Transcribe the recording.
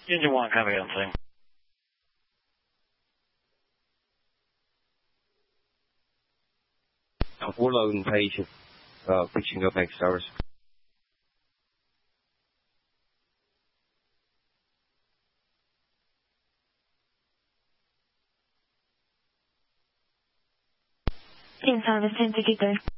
Engine 1, copy on scene. Full orientation, pitching up X towers. In service indicator.